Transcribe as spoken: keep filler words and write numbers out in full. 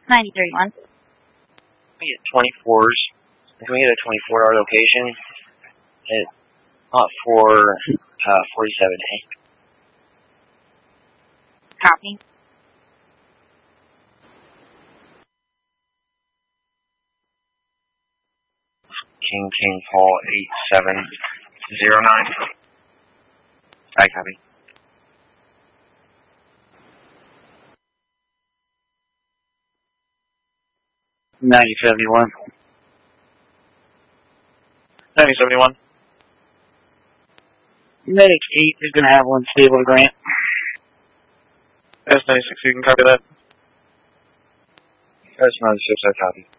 ninety thirty-one. We get twenty-fours. Can we get a twenty-four hour location at lot four uh, forty-seven A? Copy. King King Paul eight seven zero nine. I copy. ninety seventy-one. ninety seventy-one. Medic eight is going to have one stable to grant. S ninety-six, you can copy that. S ninety-six, I copy.